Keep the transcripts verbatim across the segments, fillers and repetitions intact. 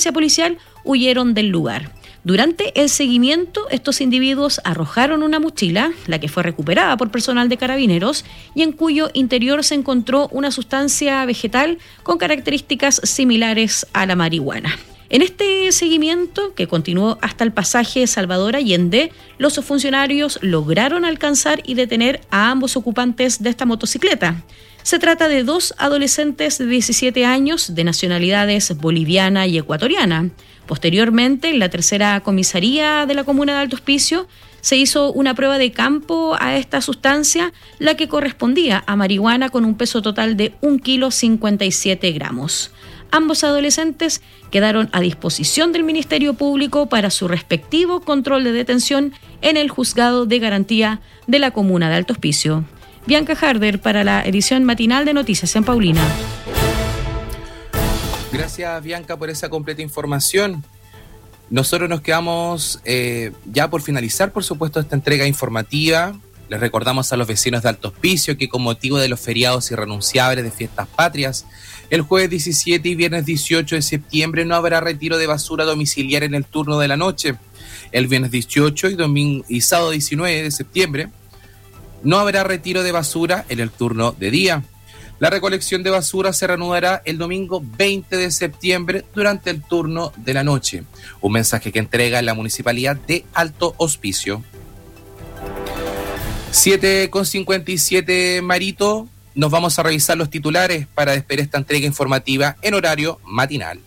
asistencia policial huyeron del lugar. Durante el seguimiento, estos individuos arrojaron una mochila, la que fue recuperada por personal de Carabineros, y en cuyo interior se encontró una sustancia vegetal con características similares a la marihuana. En este seguimiento, que continuó hasta el pasaje Salvador Allende, los funcionarios lograron alcanzar y detener a ambos ocupantes de esta motocicleta. Se trata de dos adolescentes de diecisiete años de nacionalidades boliviana y ecuatoriana. Posteriormente, en la tercera comisaría de la comuna de Alto Hospicio, se hizo una prueba de campo a esta sustancia, la que correspondía a marihuana con un peso total de un kilo cincuenta y siete gramos. Ambos adolescentes quedaron a disposición del Ministerio Público para su respectivo control de detención en el Juzgado de Garantía de la comuna de Alto Hospicio. Bianca Harder para la edición matinal de Noticias en Paulina. Gracias, Bianca, por esa completa información. Nosotros nos quedamos eh, ya por finalizar, por supuesto, esta entrega informativa. Les recordamos a los vecinos de Alto Hospicio que con motivo de los feriados irrenunciables de Fiestas Patrias, el jueves diecisiete y viernes dieciocho de septiembre no habrá retiro de basura domiciliar en el turno de la noche. El viernes dieciocho y, domingo, y sábado diecinueve de septiembre no habrá retiro de basura en el turno de día. La recolección de basura se reanudará el domingo veinte de septiembre durante el turno de la noche. Un mensaje que entrega la Municipalidad de Alto Hospicio. siete con cincuenta y siete, Marito. Nos vamos a revisar los titulares para despedir esta entrega informativa en horario matinal.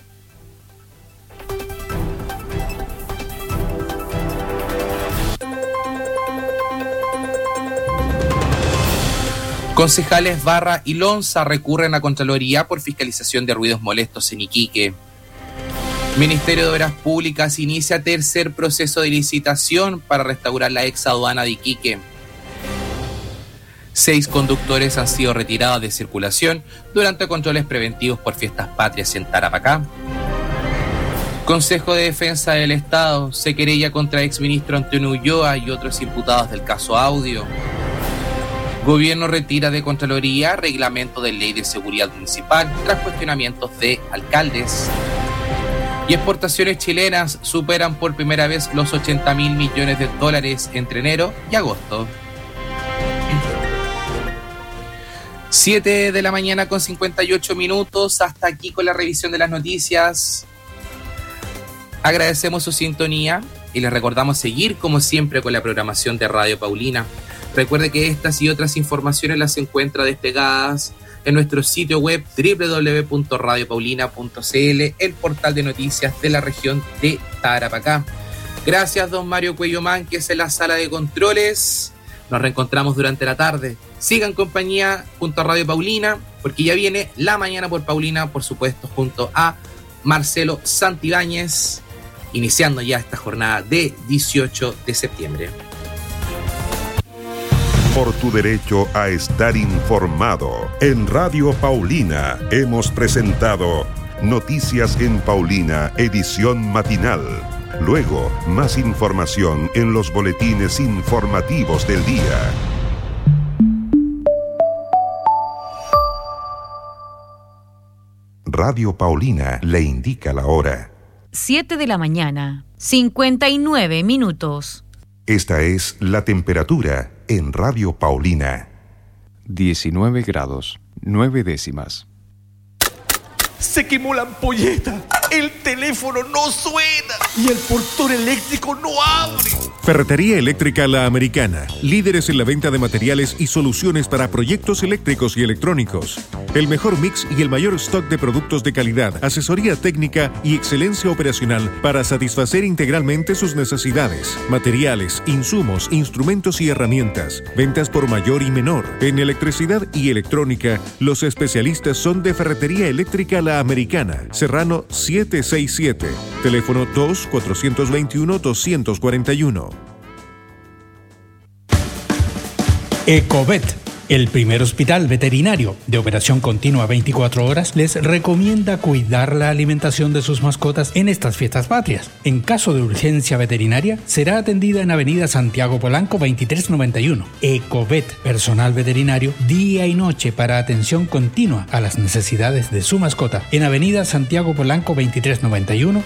Concejales Barra y Lonza recurren a Contraloría por fiscalización de ruidos molestos en Iquique. Ministerio de Obras Públicas inicia tercer proceso de licitación para restaurar la ex aduana de Iquique. Seis conductores han sido retirados de circulación durante controles preventivos por Fiestas Patrias en Tarapacá. Consejo de Defensa del Estado se querella contra exministro Antonio Ulloa y otros imputados del caso Audio. Gobierno retira de Contraloría reglamento de ley de seguridad municipal tras cuestionamientos de alcaldes. Y exportaciones chilenas superan por primera vez los ochenta mil millones de dólares entre enero y agosto. siete de la mañana con cincuenta y ocho minutos. Hasta aquí con la revisión de las noticias. Agradecemos su sintonía y les recordamos seguir como siempre con la programación de Radio Paulina. Recuerde que estas y otras informaciones las encuentra desplegadas en nuestro sitio web doble u doble u doble u punto radio paulina punto c l, el portal de noticias de la región de Tarapacá. Gracias, don Mario Cuello Mánquez en la sala de controles. Nos reencontramos durante la tarde. Sigan compañía junto a Radio Paulina, porque ya viene La Mañana por Paulina, por supuesto, junto a Marcelo Santibáñez, iniciando ya esta jornada de dieciocho de septiembre. Por tu derecho a estar informado. En Radio Paulina hemos presentado Noticias en Paulina, edición matinal. Luego, más información en los boletines informativos del día. Radio Paulina le indica la hora. siete de la mañana, cincuenta y nueve minutos. Esta es la temperatura en Radio Paulina. diecinueve grados, nueve décimas. Se quemó la ampolleta, el teléfono no suena y el portón eléctrico no abre. Ferretería Eléctrica La Americana, líderes en la venta de materiales y soluciones para proyectos eléctricos y electrónicos. El mejor mix y el mayor stock de productos de calidad, asesoría técnica y excelencia operacional para satisfacer integralmente sus necesidades. Materiales, insumos, instrumentos y herramientas. Ventas por mayor y menor. En electricidad y electrónica, los especialistas son de Ferretería Eléctrica La Americana, Serrano setecientos sesenta y siete, teléfono dos cuatro dos uno dos cuatro uno. Ecovet, el primer hospital veterinario de operación continua veinticuatro horas, les recomienda cuidar la alimentación de sus mascotas en estas fiestas patrias. En caso de urgencia veterinaria, será atendida en Avenida Santiago Polanco veintitrés noventa y uno. Ecovet, personal veterinario día y noche para atención continua a las necesidades de su mascota. En Avenida Santiago Polanco veintitrés noventa y uno